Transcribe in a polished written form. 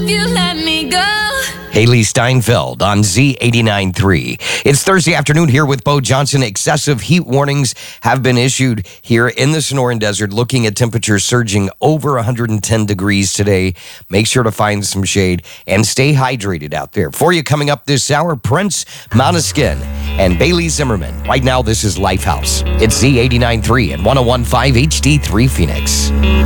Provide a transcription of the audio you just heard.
if you let me go. Haley Steinfeld on Z89.3. It's Thursday afternoon here with Bo Johnson. Excessive heat warnings have been issued here in the Sonoran Desert, looking at temperatures surging over 110 degrees today. Make sure to find some shade and stay hydrated out there. For you coming up this hour, Prince, Måneskin, and Bailey Zimmerman. Right now, this is Lifehouse. It's Z89.3 and 101.5 HD3 Phoenix.